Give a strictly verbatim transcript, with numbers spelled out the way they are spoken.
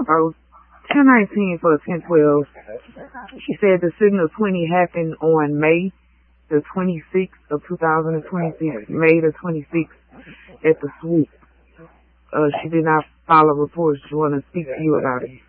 Oh, ten nineteen for ten twelve. She said the signal twenty happened on May the twenty-sixth of two thousand twenty-six. May the twenty-sixth at the swoop. Uh, she did not file a report. She wanted to speak to you about it.